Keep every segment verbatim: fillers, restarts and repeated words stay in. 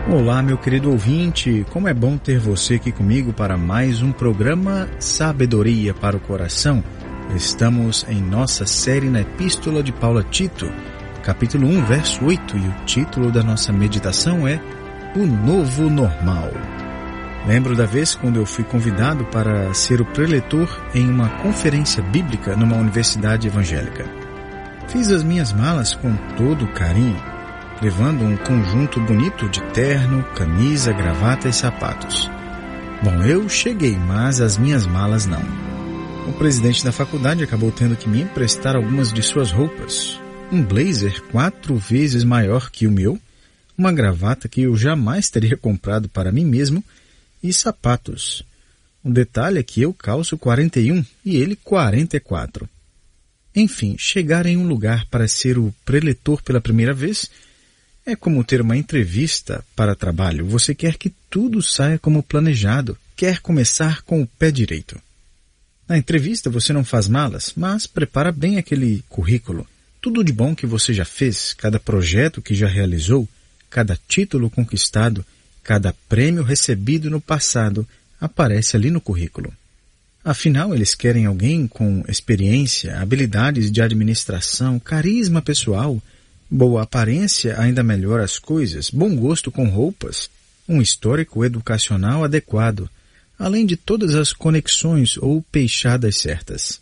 Olá, meu querido ouvinte, como é bom ter você aqui comigo para mais um programa Sabedoria para o Coração. Estamos em nossa série na Epístola de Paulo a Tito, capítulo um, verso oito, e o título da nossa meditação é O Novo Normal. Lembro da vez quando eu fui convidado para ser o preletor em uma conferência bíblica numa universidade evangélica. Fiz as minhas malas com todo carinho, levando um conjunto bonito de terno, camisa, gravata e sapatos. Bom, eu cheguei, mas as minhas malas não. O presidente da faculdade acabou tendo que me emprestar algumas de suas roupas. Um blazer quatro vezes maior que o meu, uma gravata que eu jamais teria comprado para mim mesmo e sapatos. Um detalhe é que eu calço quarenta e um e ele quarenta e quatro. Enfim, chegar em um lugar para ser o preletor pela primeira vez é como ter uma entrevista para trabalho. Você quer que tudo saia como planejado, quer começar com o pé direito. Na entrevista você não faz malas, mas prepara bem aquele currículo. Tudo de bom que você já fez, cada projeto que já realizou, cada título conquistado, cada prêmio recebido no passado, aparece ali no currículo. Afinal, eles querem alguém com experiência, habilidades de administração, carisma pessoal, boa aparência ainda melhora as coisas, bom gosto com roupas, um histórico educacional adequado, além de todas as conexões ou peixadas certas.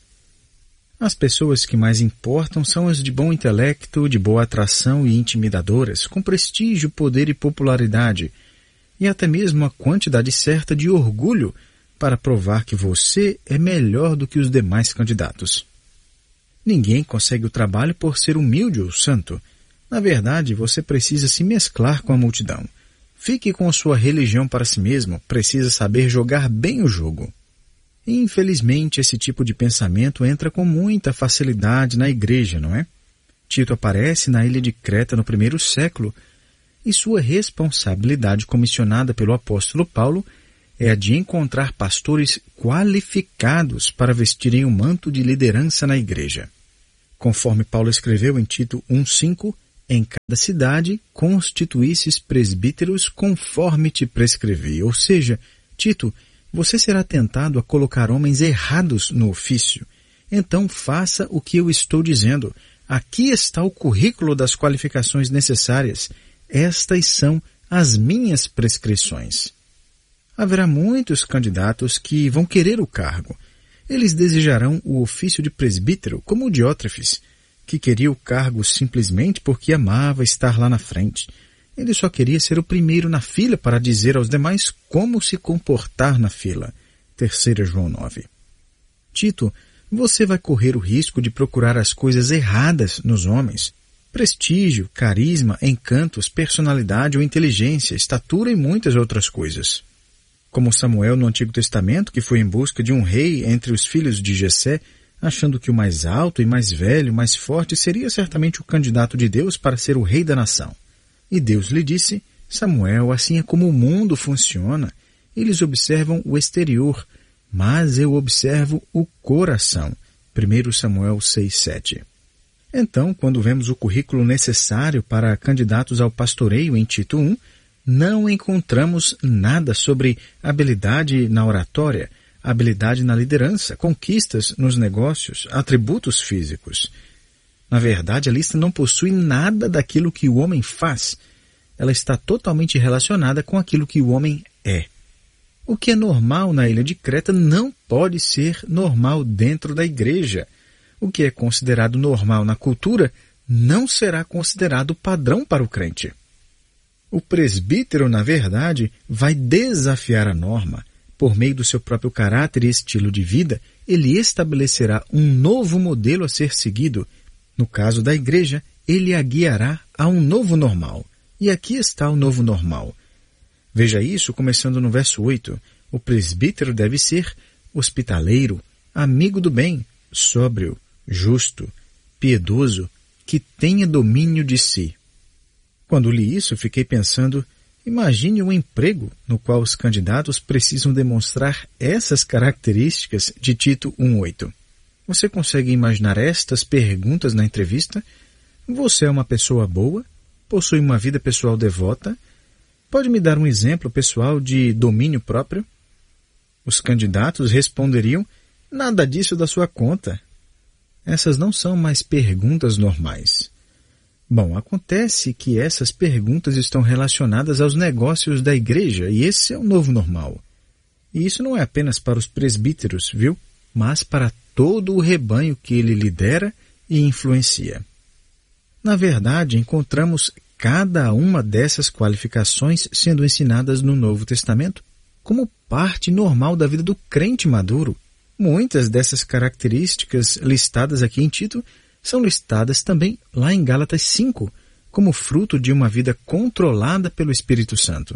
As pessoas que mais importam são as de bom intelecto, de boa atração e intimidadoras, com prestígio, poder e popularidade, e até mesmo a quantidade certa de orgulho para provar que você é melhor do que os demais candidatos. Ninguém consegue o trabalho por ser humilde ou santo. Na verdade, você precisa se mesclar com a multidão. Fique com sua religião para si mesmo, precisa saber jogar bem o jogo. Infelizmente, esse tipo de pensamento entra com muita facilidade na igreja, não é? Tito aparece na ilha de Creta no primeiro século, e sua responsabilidade comissionada pelo apóstolo Paulo é a de encontrar pastores qualificados para vestirem o manto de liderança na igreja. Conforme Paulo escreveu em Tito um, cinco, em cada cidade constituísses presbíteros conforme te prescrevi. Ou seja, Tito, você será tentado a colocar homens errados no ofício. Então faça o que eu estou dizendo. Aqui está o currículo das qualificações necessárias. Estas são as minhas prescrições. Haverá muitos candidatos que vão querer o cargo. Eles desejarão o ofício de presbítero, como o Diótrefes, que queria o cargo simplesmente porque amava estar lá na frente. Ele só queria ser o primeiro na fila para dizer aos demais como se comportar na fila. terceira João nove. Tito, você vai correr o risco de procurar as coisas erradas nos homens. Prestígio, carisma, encantos, personalidade ou inteligência, estatura e muitas outras coisas. Como Samuel no Antigo Testamento, que foi em busca de um rei entre os filhos de Jessé, achando que o mais alto e mais velho, mais forte, seria certamente o candidato de Deus para ser o rei da nação. E Deus lhe disse, Samuel, assim é como o mundo funciona. Eles observam o exterior, mas eu observo o coração. primeiro Samuel seis, sete. Então, quando vemos o currículo necessário para candidatos ao pastoreio em Tito um, não encontramos nada sobre habilidade na oratória, habilidade na liderança, conquistas nos negócios, atributos físicos. Na verdade, a lista não possui nada daquilo que o homem faz. Ela está totalmente relacionada com aquilo que o homem é. O que é normal na ilha de Creta não pode ser normal dentro da igreja. O que é considerado normal na cultura não será considerado padrão para o crente. O presbítero, na verdade, vai desafiar a norma. Por meio do seu próprio caráter e estilo de vida, ele estabelecerá um novo modelo a ser seguido. No caso da igreja, ele a guiará a um novo normal. E aqui está o novo normal. Veja isso começando no verso oito. O presbítero deve ser hospitaleiro, amigo do bem, sóbrio, justo, piedoso, que tenha domínio de si. Quando li isso, fiquei pensando, imagine um emprego no qual os candidatos precisam demonstrar essas características de Tito um, oito. Você consegue imaginar estas perguntas na entrevista? Você é uma pessoa boa? Possui uma vida pessoal devota? Pode me dar um exemplo pessoal de domínio próprio? Os candidatos responderiam: nada disso da sua conta. Essas não são mais perguntas normais. Bom, acontece que essas perguntas estão relacionadas aos negócios da igreja e esse é o novo normal. E isso não é apenas para os presbíteros, viu? Mas para todo o rebanho que ele lidera e influencia. Na verdade, encontramos cada uma dessas qualificações sendo ensinadas no Novo Testamento como parte normal da vida do crente maduro. Muitas dessas características listadas aqui em Tito são listadas também lá em Gálatas cinco, como fruto de uma vida controlada pelo Espírito Santo.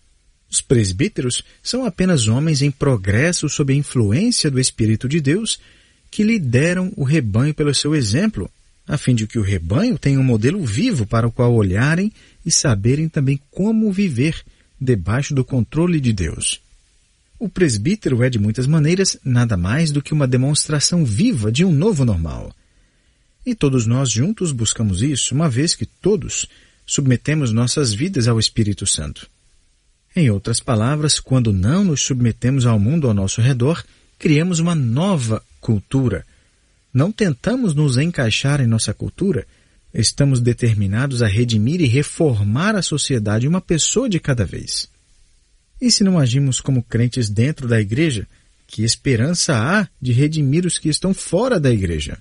Os presbíteros são apenas homens em progresso sob a influência do Espírito de Deus que lideram o rebanho pelo seu exemplo, a fim de que o rebanho tenha um modelo vivo para o qual olharem e saberem também como viver debaixo do controle de Deus. O presbítero é, de muitas maneiras, nada mais do que uma demonstração viva de um novo normal. E todos nós juntos buscamos isso, uma vez que todos submetemos nossas vidas ao Espírito Santo. Em outras palavras, quando não nos submetemos ao mundo ao nosso redor, criamos uma nova cultura. Não tentamos nos encaixar em nossa cultura, estamos determinados a redimir e reformar a sociedade uma pessoa de cada vez. E se não agimos como crentes dentro da igreja, que esperança há de redimir os que estão fora da igreja?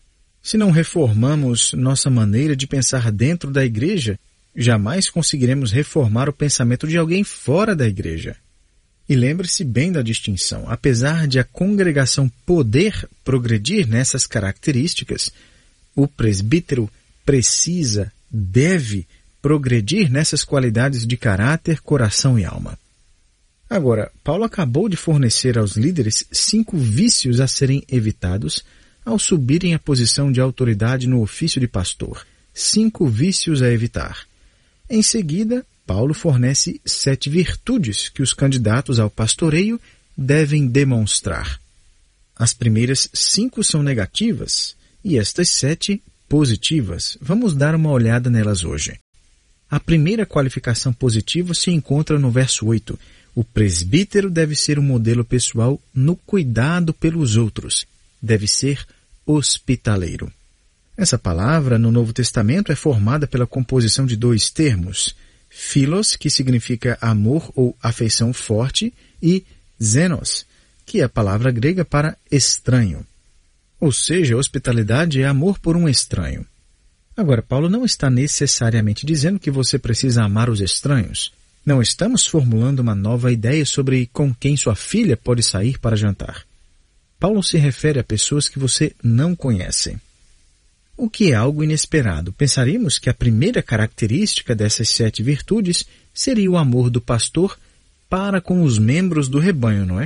Se não reformamos nossa maneira de pensar dentro da igreja, jamais conseguiremos reformar o pensamento de alguém fora da igreja. E lembre-se bem da distinção. Apesar de a congregação poder progredir nessas características, o presbítero precisa, deve progredir nessas qualidades de caráter, coração e alma. Agora, Paulo acabou de fornecer aos líderes cinco vícios a serem evitados ao subirem a posição de autoridade no ofício de pastor. Cinco vícios a evitar. Em seguida, Paulo fornece sete virtudes que os candidatos ao pastoreio devem demonstrar. As primeiras cinco são negativas e estas sete positivas. Vamos dar uma olhada nelas hoje. A primeira qualificação positiva se encontra no verso oito. O presbítero deve ser um modelo pessoal no cuidado pelos outros. Deve ser hospitaleiro. Essa palavra, no Novo Testamento, é formada pela composição de dois termos. Philos, que significa amor ou afeição forte, e xenos, que é a palavra grega para estranho. Ou seja, hospitalidade é amor por um estranho. Agora, Paulo não está necessariamente dizendo que você precisa amar os estranhos. Não estamos formulando uma nova ideia sobre com quem sua filha pode sair para jantar. Paulo se refere a pessoas que você não conhece. O que é algo inesperado? Pensaríamos que a primeira característica dessas sete virtudes seria o amor do pastor para com os membros do rebanho, não é?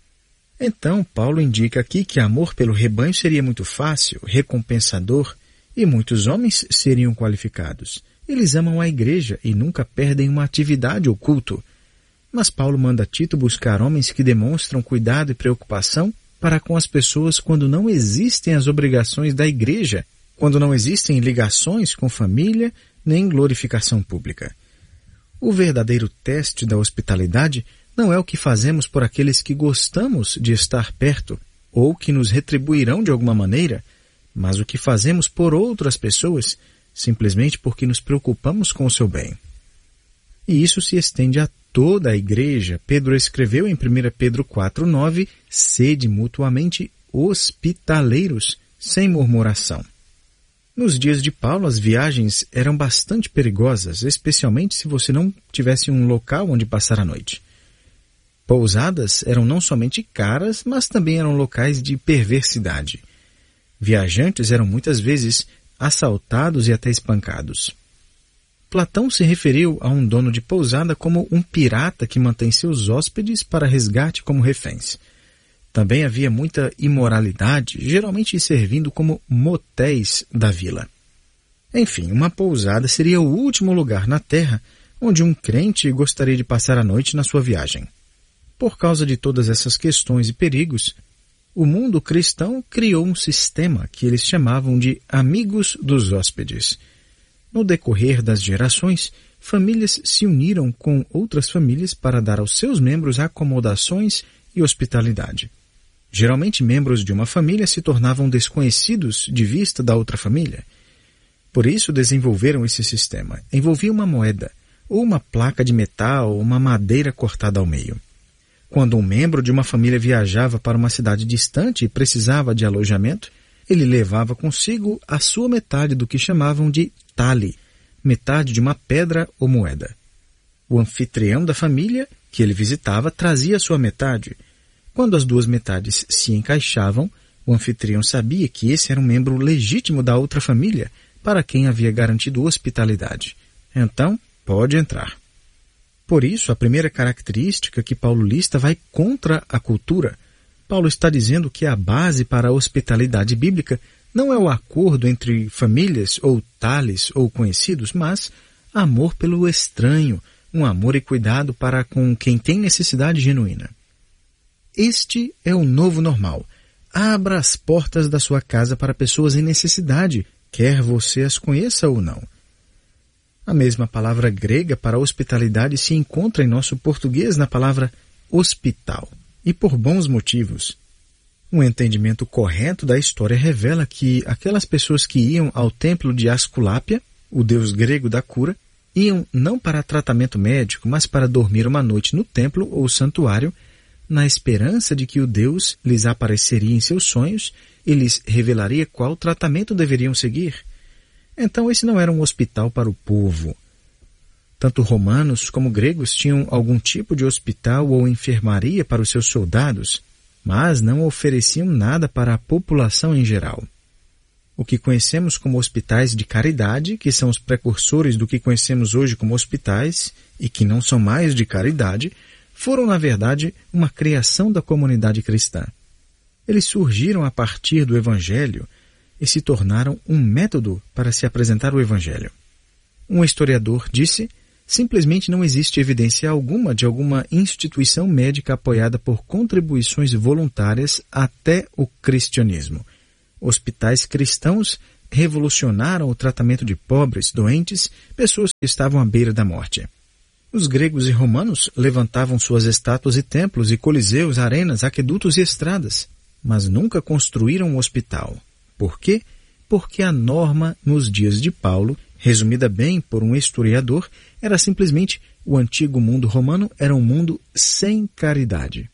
Então, Paulo indica aqui que amor pelo rebanho seria muito fácil, recompensador, e muitos homens seriam qualificados. Eles amam a igreja e nunca perdem uma atividade ou culto. Mas Paulo manda Tito buscar homens que demonstram cuidado e preocupação para com as pessoas quando não existem as obrigações da igreja, quando não existem ligações com família nem glorificação pública. O verdadeiro teste da hospitalidade não é o que fazemos por aqueles que gostamos de estar perto ou que nos retribuirão de alguma maneira, mas o que fazemos por outras pessoas simplesmente porque nos preocupamos com o seu bem. E isso se estende a toda a igreja. Pedro escreveu em primeira Pedro quatro, nove, sede mutuamente hospitaleiros, sem murmuração. Nos dias de Paulo, as viagens eram bastante perigosas, especialmente se você não tivesse um local onde passar a noite. Pousadas eram não somente caras, mas também eram locais de perversidade. Viajantes eram muitas vezes assaltados e até espancados. Platão se referiu a um dono de pousada como um pirata que mantém seus hóspedes para resgate como reféns. Também havia muita imoralidade, geralmente servindo como motéis da vila. Enfim, uma pousada seria o último lugar na terra onde um crente gostaria de passar a noite na sua viagem. Por causa de todas essas questões e perigos, o mundo cristão criou um sistema que eles chamavam de amigos dos hóspedes. No decorrer das gerações, famílias se uniram com outras famílias para dar aos seus membros acomodações e hospitalidade. Geralmente, membros de uma família se tornavam desconhecidos de vista da outra família. Por isso, desenvolveram esse sistema. Envolvia uma moeda, ou uma placa de metal, ou uma madeira cortada ao meio. Quando um membro de uma família viajava para uma cidade distante e precisava de alojamento, ele levava consigo a sua metade do que chamavam de tali, metade de uma pedra ou moeda. O anfitrião da família que ele visitava trazia a sua metade. Quando as duas metades se encaixavam, o anfitrião sabia que esse era um membro legítimo da outra família, para quem havia garantido hospitalidade. Então, pode entrar. Por isso, a primeira característica que Paulo lista vai contra a cultura. Paulo está dizendo que a base para a hospitalidade bíblica não é o acordo entre famílias ou tales ou conhecidos, mas amor pelo estranho, um amor e cuidado para com quem tem necessidade genuína. Este é o novo normal. Abra as portas da sua casa para pessoas em necessidade, quer você as conheça ou não. A mesma palavra grega para hospitalidade se encontra em nosso português na palavra hospital, e por bons motivos. Um entendimento correto da história revela que aquelas pessoas que iam ao templo de Asculápia, o deus grego da cura, iam não para tratamento médico, mas para dormir uma noite no templo ou santuário, na esperança de que o Deus lhes apareceria em seus sonhos e lhes revelaria qual tratamento deveriam seguir. Então esse não era um hospital para o povo. Tanto romanos como gregos tinham algum tipo de hospital ou enfermaria para os seus soldados, mas não ofereciam nada para a população em geral. O que conhecemos como hospitais de caridade, que são os precursores do que conhecemos hoje como hospitais e que não são mais de caridade, foram, na verdade, uma criação da comunidade cristã. Eles surgiram a partir do Evangelho e se tornaram um método para se apresentar o Evangelho. Um historiador disse: simplesmente não existe evidência alguma de alguma instituição médica apoiada por contribuições voluntárias até o cristianismo. Hospitais cristãos revolucionaram o tratamento de pobres, doentes, pessoas que estavam à beira da morte. Os gregos e romanos levantavam suas estátuas e templos e coliseus, arenas, aquedutos e estradas, mas nunca construíram um hospital. Por quê? Porque a norma nos dias de Paulo, resumida bem por um historiador, era simplesmente o antigo mundo romano era um mundo sem caridade.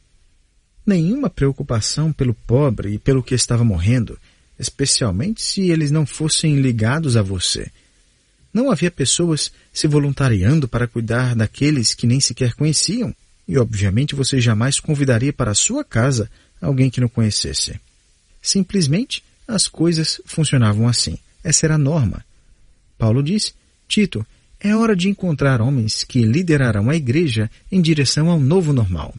Nenhuma preocupação pelo pobre e pelo que estava morrendo, especialmente se eles não fossem ligados a você. Não havia pessoas se voluntariando para cuidar daqueles que nem sequer conheciam, e obviamente você jamais convidaria para a sua casa alguém que não conhecesse. Simplesmente as coisas funcionavam assim. Essa era a norma. Paulo diz: Tito, é hora de encontrar homens que liderarão a igreja em direção ao novo normal.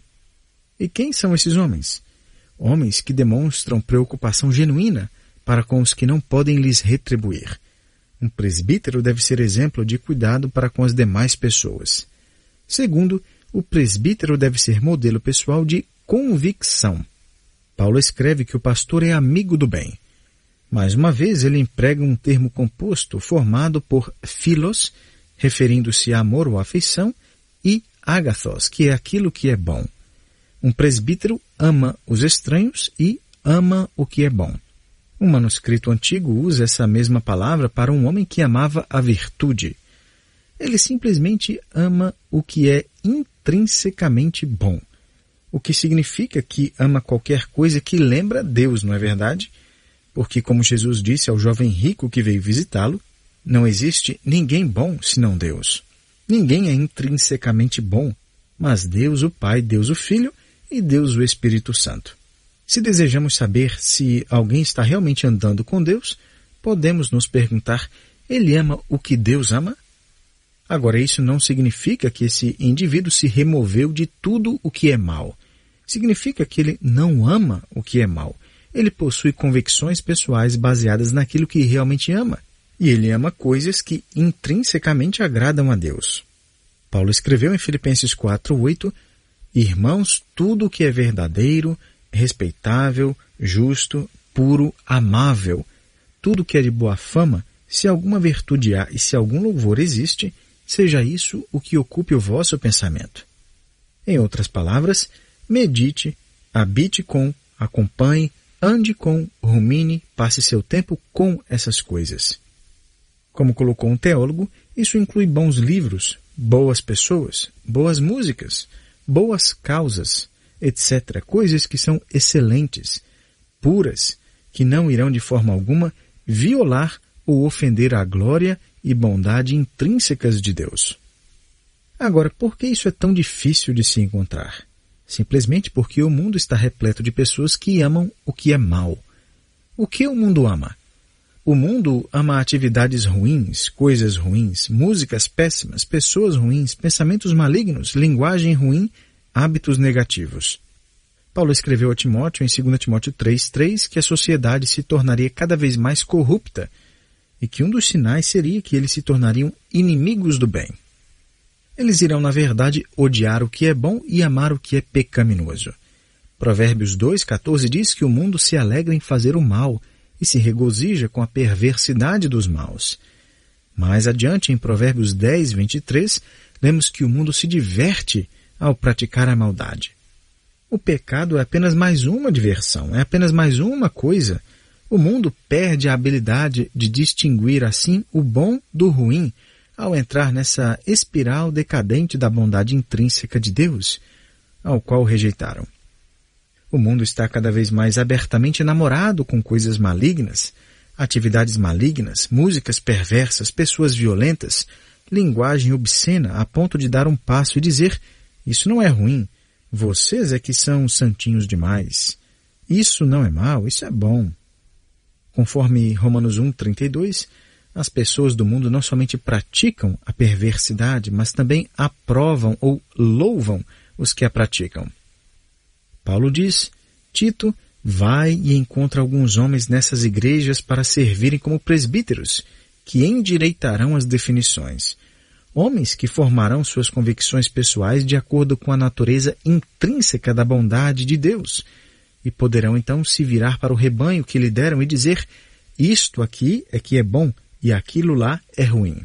E quem são esses homens? Homens que demonstram preocupação genuína para com os que não podem lhes retribuir. Um presbítero deve ser exemplo de cuidado para com as demais pessoas. Segundo, o presbítero deve ser modelo pessoal de convicção. Paulo escreve que o pastor é amigo do bem. Mais uma vez, ele emprega um termo composto formado por philos, referindo-se a amor ou afeição, e agathos, que é aquilo que é bom. Um presbítero ama os estranhos e ama o que é bom. Um manuscrito antigo usa essa mesma palavra para um homem que amava a virtude. Ele simplesmente ama o que é intrinsecamente bom. O que significa que ama qualquer coisa que lembra Deus, não é verdade? Porque, como Jesus disse ao jovem rico que veio visitá-lo, não existe ninguém bom senão Deus. Ninguém é intrinsecamente bom, mas Deus o Pai, Deus o Filho e Deus o Espírito Santo. Se desejamos saber se alguém está realmente andando com Deus, podemos nos perguntar: ele ama o que Deus ama? Agora, isso não significa que esse indivíduo se removeu de tudo o que é mal. Significa que ele não ama o que é mal. Ele possui convicções pessoais baseadas naquilo que realmente ama. E ele ama coisas que intrinsecamente agradam a Deus. Paulo escreveu em Filipenses quatro, oito, Irmãos, tudo o que é verdadeiro, respeitável, justo, puro, amável, tudo que é de boa fama, se alguma virtude há e se algum louvor existe, seja isso o que ocupe o vosso pensamento. Em outras palavras, medite, habite com, acompanhe, ande com, rumine, passe seu tempo com essas coisas. Como colocou um teólogo, isso inclui bons livros, boas pessoas, boas músicas, boas causas, etcétera. Coisas que são excelentes, puras, que não irão de forma alguma violar ou ofender a glória e bondade intrínsecas de Deus. Agora, por que isso é tão difícil de se encontrar? Simplesmente porque o mundo está repleto de pessoas que amam o que é mal. O que o mundo ama? O mundo ama atividades ruins, coisas ruins, músicas péssimas, pessoas ruins, pensamentos malignos, linguagem ruim, hábitos negativos. Paulo escreveu a Timóteo em dois Timóteo três, três que a sociedade se tornaria cada vez mais corrupta e que um dos sinais seria que eles se tornariam inimigos do bem. Eles irão, na verdade, odiar o que é bom e amar o que é pecaminoso. Provérbios dois, quatorze diz que o mundo se alegra em fazer o mal e se regozija com a perversidade dos maus. Mais adiante, em Provérbios dez, vinte e três, lemos que o mundo se diverte ao praticar a maldade. O pecado é apenas mais uma diversão, é apenas mais uma coisa. O mundo perde a habilidade de distinguir assim o bom do ruim ao entrar nessa espiral decadente da bondade intrínseca de Deus, ao qual rejeitaram. O mundo está cada vez mais abertamente enamorado com coisas malignas, atividades malignas, músicas perversas, pessoas violentas, linguagem obscena a ponto de dar um passo e dizer: isso não é ruim, vocês é que são santinhos demais. Isso não é mal, isso é bom. Conforme Romanos um, trinta e dois, as pessoas do mundo não somente praticam a perversidade, mas também aprovam ou louvam os que a praticam. Paulo diz: Tito, vai e encontra alguns homens nessas igrejas para servirem como presbíteros, que endireitarão as definições. Homens que formarão suas convicções pessoais de acordo com a natureza intrínseca da bondade de Deus, e poderão então se virar para o rebanho que lideram e dizer: isto aqui é que é bom e aquilo lá é ruim.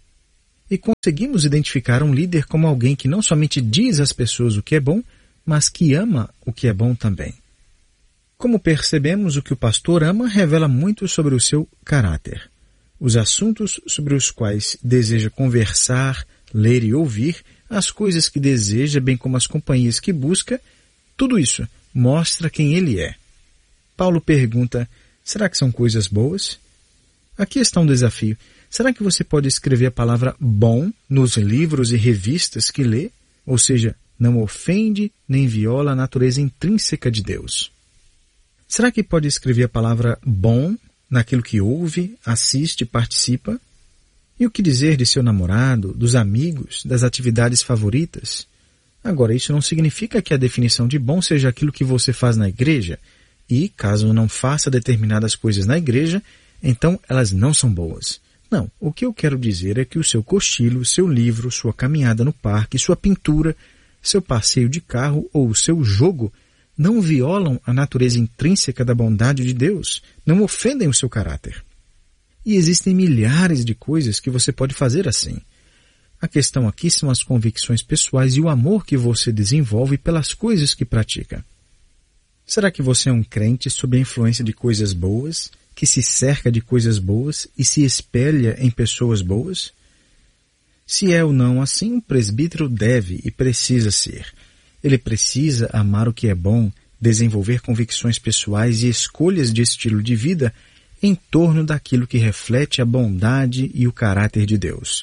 E conseguimos identificar um líder como alguém que não somente diz às pessoas o que é bom, mas que ama o que é bom também. Como percebemos, o que o pastor ama revela muito sobre o seu caráter. Os assuntos sobre os quais deseja conversar, ler e ouvir, as coisas que deseja, bem como as companhias que busca, tudo isso mostra quem ele é. Paulo pergunta: será que são coisas boas? Aqui está um desafio. Será que você pode escrever a palavra bom nos livros e revistas que lê? Ou seja, não ofende nem viola a natureza intrínseca de Deus. Será que pode escrever a palavra bom naquilo que ouve, assiste e participa? E o que dizer de seu namorado, dos amigos, das atividades favoritas? Agora, isso não significa que a definição de bom seja aquilo que você faz na igreja, e, caso não faça determinadas coisas na igreja, então elas não são boas. Não, o que eu quero dizer é que o seu cochilo, seu livro, sua caminhada no parque, sua pintura, seu passeio de carro ou o seu jogo não violam a natureza intrínseca da bondade de Deus, não ofendem o seu caráter. E existem milhares de coisas que você pode fazer assim. A questão aqui são as convicções pessoais e o amor que você desenvolve pelas coisas que pratica. Será que você é um crente sob a influência de coisas boas, que se cerca de coisas boas e se espelha em pessoas boas? Se é ou não assim, um presbítero deve e precisa ser. Ele precisa amar o que é bom, desenvolver convicções pessoais e escolhas de estilo de vida em torno daquilo que reflete a bondade e o caráter de Deus.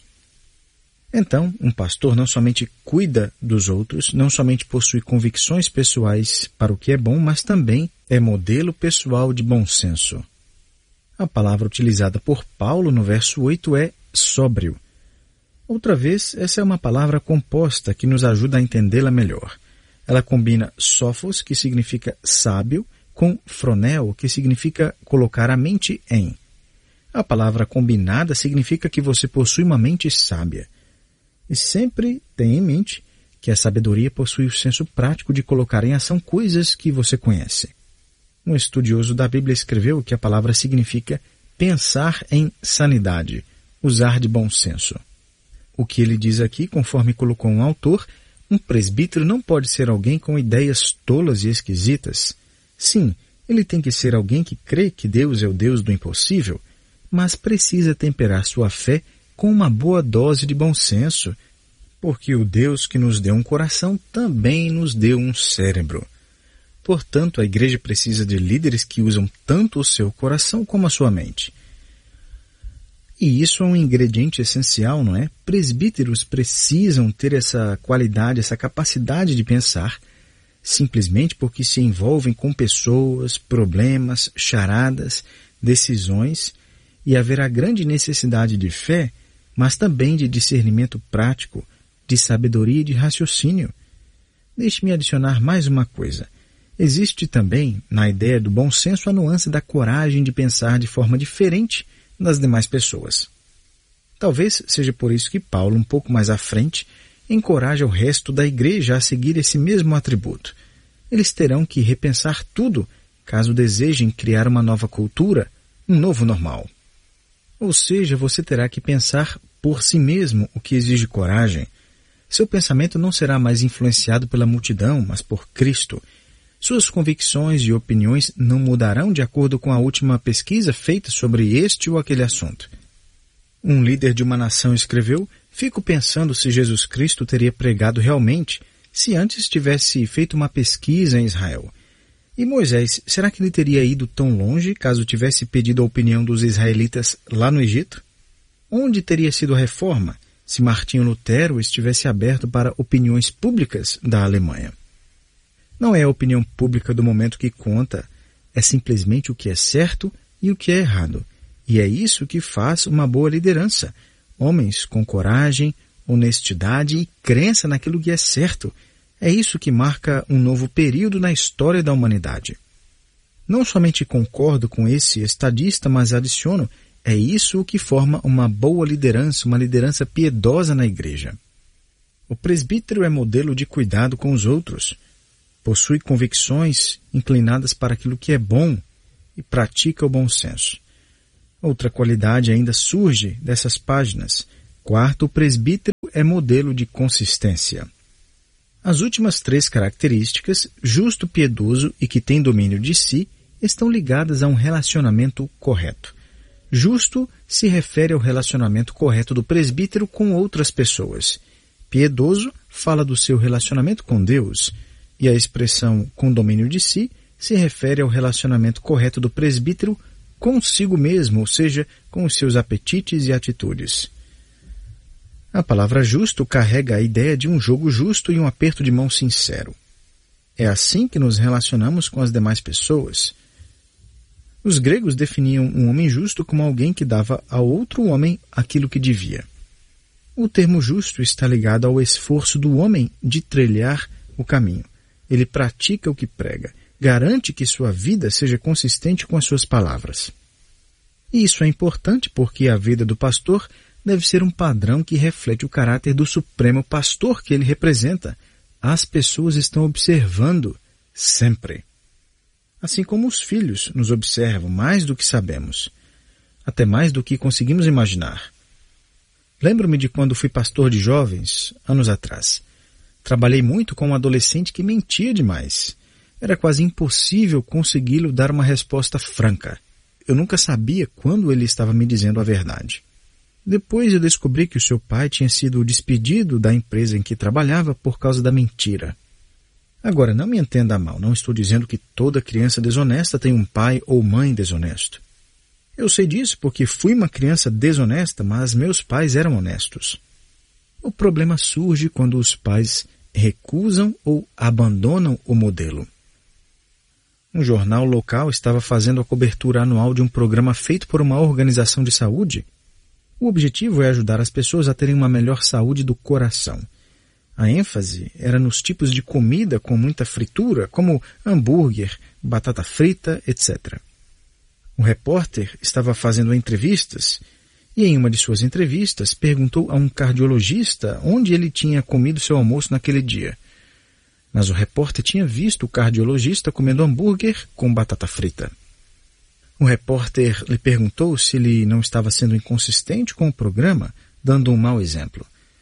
Então, um pastor não somente cuida dos outros, não somente possui convicções pessoais para o que é bom, mas também é modelo pessoal de bom senso. A palavra utilizada por Paulo no verso oito é sóbrio. Outra vez, essa é uma palavra composta que nos ajuda a entendê-la melhor. Ela combina sófos, que significa sábio, com fronel, que significa colocar a mente em. A palavra combinada significa que você possui uma mente sábia. E sempre tenha em mente que a sabedoria possui o senso prático de colocar em ação coisas que você conhece. Um estudioso da Bíblia escreveu que a palavra significa pensar em sanidade, usar de bom senso. O que ele diz aqui, conforme colocou um autor, um presbítero não pode ser alguém com ideias tolas e esquisitas. Sim, ele tem que ser alguém que crê que Deus é o Deus do impossível, mas precisa temperar sua fé com uma boa dose de bom senso, porque o Deus que nos deu um coração também nos deu um cérebro. Portanto, a igreja precisa de líderes que usam tanto o seu coração como a sua mente. E isso é um ingrediente essencial, não é? Presbíteros precisam ter essa qualidade, essa capacidade de pensar, simplesmente porque se envolvem com pessoas, problemas, charadas, decisões, e haverá grande necessidade de fé, mas também de discernimento prático, de sabedoria e de raciocínio. Deixe-me adicionar mais uma coisa. Existe também, na ideia do bom senso, a nuance da coragem de pensar de forma diferente das demais pessoas. Talvez seja por isso que Paulo, um pouco mais à frente, encoraja o resto da igreja a seguir esse mesmo atributo. Eles terão que repensar tudo, caso desejem criar uma nova cultura, um novo normal. Ou seja, você terá que pensar por si mesmo, o que exige coragem. Seu pensamento não será mais influenciado pela multidão, mas por Cristo. Suas convicções e opiniões não mudarão de acordo com a última pesquisa feita sobre este ou aquele assunto. Um líder de uma nação escreveu: "Fico pensando se Jesus Cristo teria pregado realmente se antes tivesse feito uma pesquisa em Israel. E Moisés, será que ele teria ido tão longe caso tivesse pedido a opinião dos israelitas lá no Egito? Onde teria sido a reforma se Martinho Lutero estivesse aberto para opiniões públicas da Alemanha?" Não é a opinião pública do momento que conta, é simplesmente o que é certo e o que é errado. E é isso que faz uma boa liderança. Homens com coragem, honestidade e crença naquilo que é certo. É isso que marca um novo período na história da humanidade. Não somente concordo com esse estadista, mas adiciono, é isso o que forma uma boa liderança, uma liderança piedosa na igreja. O presbítero é modelo de cuidado com os outros. Possui convicções inclinadas para aquilo que é bom e pratica o bom senso. Outra qualidade ainda surge dessas páginas. Quarto, o presbítero é modelo de consistência. As últimas três características, justo, piedoso e que tem domínio de si, estão ligadas a um relacionamento correto. Justo se refere ao relacionamento correto do presbítero com outras pessoas. Piedoso fala do seu relacionamento com Deus. E a expressão com domínio de si se refere ao relacionamento correto do presbítero consigo mesmo, ou seja, com os seus apetites e atitudes. A palavra justo carrega a ideia de um jogo justo e um aperto de mão sincero. É assim que nos relacionamos com as demais pessoas. Os gregos definiam um homem justo como alguém que dava a outro homem aquilo que devia. O termo justo está ligado ao esforço do homem de trilhar o caminho. Ele pratica o que prega, garante que sua vida seja consistente com as suas palavras. E isso é importante porque a vida do pastor deve ser um padrão que reflete o caráter do supremo pastor que ele representa. As pessoas estão observando sempre. Assim como os filhos nos observam mais do que sabemos, até mais do que conseguimos imaginar. Lembro-me de quando fui pastor de jovens, anos atrás. Trabalhei muito com um adolescente que mentia demais. Era quase impossível consegui-lo dar uma resposta franca. Eu nunca sabia quando ele estava me dizendo a verdade. Depois eu descobri que o seu pai tinha sido despedido da empresa em que trabalhava por causa da mentira. Agora, não me entenda mal, não estou dizendo que toda criança desonesta tem um pai ou mãe desonesto. Eu sei disso porque fui uma criança desonesta, mas meus pais eram honestos. O problema surge quando os pais recusam ou abandonam o modelo. Um jornal local estava fazendo a cobertura anual de um programa feito por uma organização de saúde. O objetivo é ajudar as pessoas a terem uma melhor saúde do coração. A ênfase era nos tipos de comida com muita fritura, como hambúrguer, batata frita, etcétera. O repórter estava fazendo entrevistas e em uma de suas entrevistas perguntou a um cardiologista onde ele tinha comido seu almoço naquele dia. Mas o repórter tinha visto o cardiologista comendo hambúrguer com batata frita. O repórter lhe perguntou se ele não estava sendo inconsistente com o programa, dando um mau exemplo.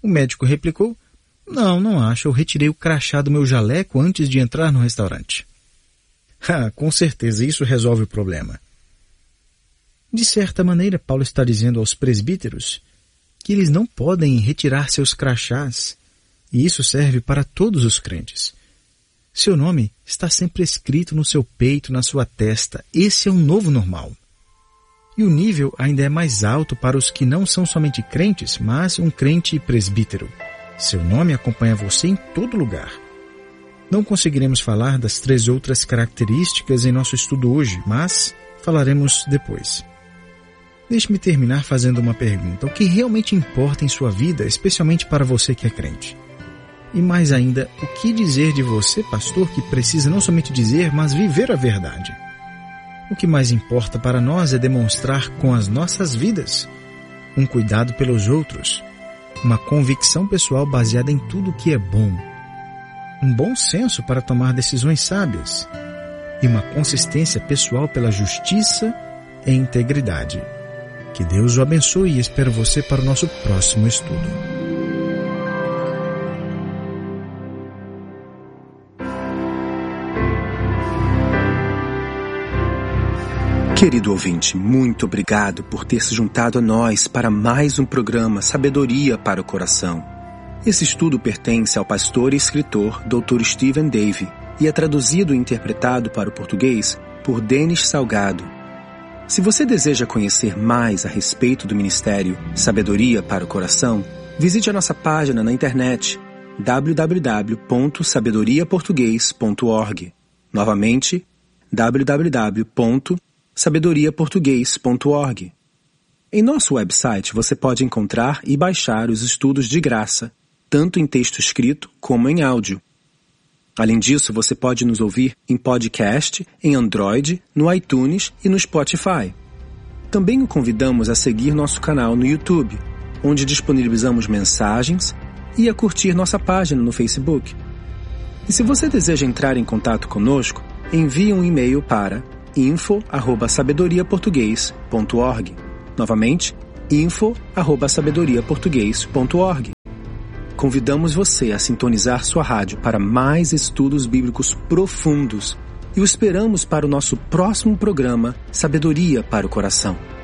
O médico replicou: Não, não acho, eu retirei o crachá do meu jaleco antes de entrar no restaurante. Ah, com certeza, isso resolve o problema. De certa maneira, Paulo está dizendo aos presbíteros que eles não podem retirar seus crachás, e isso serve para todos os crentes. Seu nome está sempre escrito no seu peito, na sua testa. Esse é um novo normal. E o nível ainda é mais alto para os que não são somente crentes, mas um crente presbítero. Seu nome acompanha você em todo lugar. Não conseguiremos falar das três outras características em nosso estudo hoje, mas falaremos depois. Deixe-me terminar fazendo uma pergunta. O que realmente importa em sua vida, especialmente para você que é crente? E mais ainda, o que dizer de você, pastor, que precisa não somente dizer, mas viver a verdade? O que mais importa para nós é demonstrar com as nossas vidas um cuidado pelos outros, uma convicção pessoal baseada em tudo o que é bom, um bom senso para tomar decisões sábias e uma consistência pessoal pela justiça e integridade. Que Deus o abençoe e espero você para o nosso próximo estudo. Querido ouvinte, muito obrigado por ter se juntado a nós para mais um programa Sabedoria para o Coração. Esse estudo pertence ao pastor e escritor doutor Stephen Davey e é traduzido e interpretado para o português por Denis Salgado. Se você deseja conhecer mais a respeito do ministério Sabedoria para o Coração, visite a nossa página na internet w w w ponto sabedoria português ponto org. Novamente, w w w ponto sabedoria português ponto org. Em nosso website você pode encontrar e baixar os estudos de graça, tanto em texto escrito como em áudio. Além disso, você pode nos ouvir em podcast, em Android, no iTunes e no Spotify. Também o convidamos a seguir nosso canal no YouTube, onde disponibilizamos mensagens, e a curtir nossa página no Facebook. E se você deseja entrar em contato conosco, envie um e-mail para info arroba sabedoria português ponto org. Novamente, info arroba sabedoria português ponto org. Convidamos você a sintonizar sua rádio para mais estudos bíblicos profundos e o esperamos para o nosso próximo programa Sabedoria para o Coração.